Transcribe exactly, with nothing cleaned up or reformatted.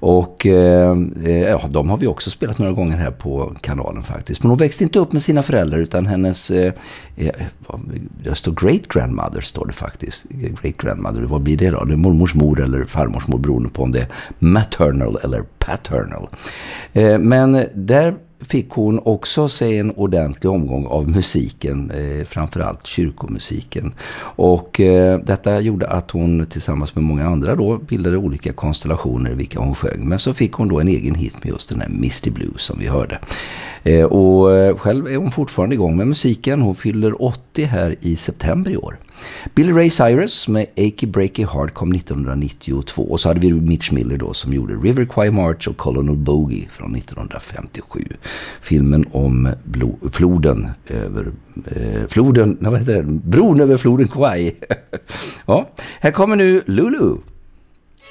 Och eh, ja, de har vi också spelat några gånger här på kanalen faktiskt. Men hon växte inte upp med sina föräldrar utan hennes eh, det står great grandmother står det faktiskt. Great grandmother, vad blir det då? Det är mormors mor eller farmors mor beroende på om det är maternal eller paternal. Eh, men där fick hon också se en ordentlig omgång av musiken, eh, framförallt kyrkomusiken. Och eh, detta gjorde att hon tillsammans med många andra då bildade olika konstellationer vilka hon sjöng. Men så fick hon då en egen hit med just den här Misty Blues som vi hörde. Eh, och eh, själv är hon fortfarande igång med musiken. Hon fyller åttio här i september i år. Billy Ray Cyrus med Achy Breaky Heart kom nittonhundranittiotvå och så hade vi Mitch Miller då som gjorde River Kwai March och Colonel Bogey från nittonhundrafemtiosju. Filmen om blo- floden över eh, floden, nej, vad heter det? Bron över floden Kwai. Ja, här kommer nu Lulu.